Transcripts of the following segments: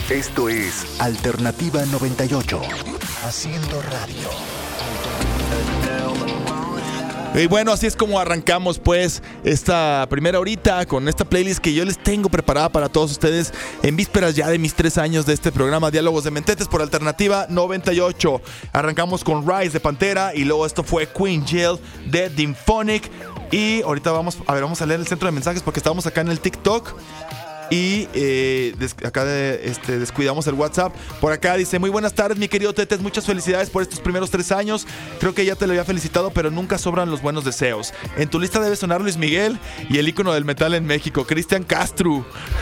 Esto es Alternativa 98. Haciendo radio. Y bueno, así es como arrancamos pues esta primera horita con esta playlist que yo les tengo preparada para todos ustedes en vísperas ya de mis 3 años de este programa Diálogos de Mentetes por Alternativa 98. Arrancamos con Rise de Pantera y luego esto fue Queen Jail de Dymphonic. Y ahorita vamos a leer el centro de mensajes porque estábamos acá en el TikTok. Y acá descuidamos el WhatsApp. Por acá dice: muy buenas tardes, mi querido Tetes, muchas felicidades por estos primeros 3 años. Creo que ya te lo había felicitado, pero nunca sobran los buenos deseos. En tu lista debe sonar Luis Miguel y el ícono del metal en México, Cristian Castro.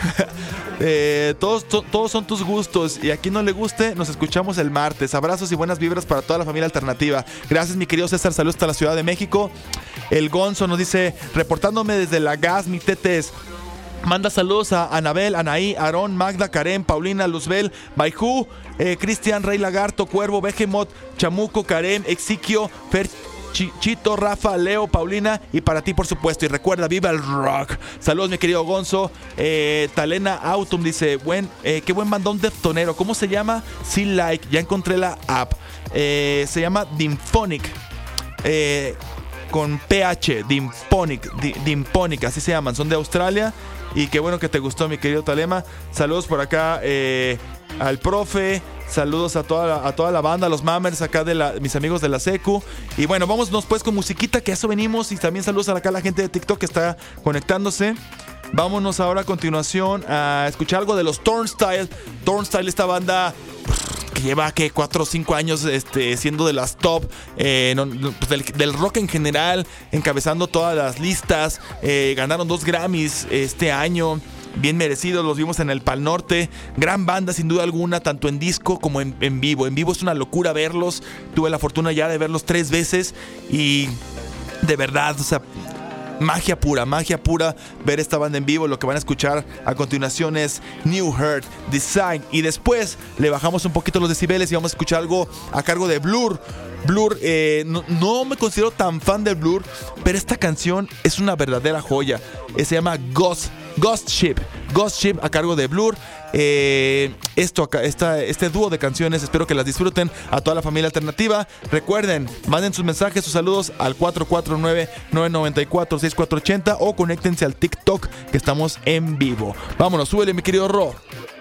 Todos son tus gustos, y a quien no le guste, nos escuchamos el martes. Abrazos y buenas vibras para toda la familia alternativa. Gracias, mi querido César, saludos hasta la Ciudad de México. El Gonzo nos dice: reportándome desde la gas, mi Tetes. Manda saludos a Anabel, Anaí, Aarón, Magda, Karen, Paulina, Luzbel, Baijú, Cristian, Rey Lagarto, Cuervo, Behemoth, Chamuco, Karen, Exiquio, Fer, Chito, Rafa, Leo, Paulina y para ti, por supuesto. Y recuerda, viva el rock. Saludos, mi querido Gonzo. Talena Autumn dice: qué buen bandón de tonero. ¿Cómo se llama? Sí, like. Ya encontré la app. Se llama Dymphonic. Con PH, Dymphonic, así se llaman. Son de Australia. Y qué bueno que te gustó, mi querido Talema. Saludos por acá al profe. Saludos a toda la banda, a los mamers acá mis amigos de la secu. Y bueno, vámonos pues con musiquita, que a eso venimos. Y también saludos acá a la gente de TikTok que está conectándose. Vámonos ahora a continuación a escuchar algo de los Turnstile. Turnstile, esta banda que lleva 4 o 5 años siendo de las top del rock en general, encabezando todas las listas. Ganaron 2 Grammys este año, bien merecidos, los vimos en el Pal Norte. Gran banda sin duda alguna, tanto en disco como en vivo. En vivo es una locura verlos. Tuve la fortuna ya de verlos 3 veces y de verdad, o sea, magia pura ver esta banda en vivo. Lo que van a escuchar a continuación es New Heart Design, y después le bajamos un poquito los decibeles y vamos a escuchar algo a cargo de Blur. No me considero tan fan de Blur, pero esta canción es una verdadera joya. Se llama Ghost Ship a cargo de Blur. Este dúo de canciones, espero que las disfruten a toda la familia alternativa. Recuerden, manden sus mensajes, sus saludos al 449-994-6480 o conéctense al TikTok, que estamos en vivo. Vámonos, súbele, mi querido Ro.